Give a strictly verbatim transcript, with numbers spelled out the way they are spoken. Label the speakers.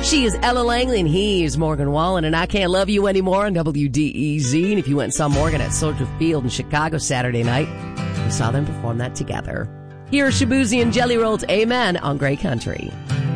Speaker 1: She is Ella Langley, and he is Morgan Wallen, and I Can't Love You Anymore on W D E Z. And if you went and saw Morgan at Soldier Field in Chicago Saturday night, you saw them perform that together. Here are Shabuzi and Jelly Roll's Amen on Grey Country.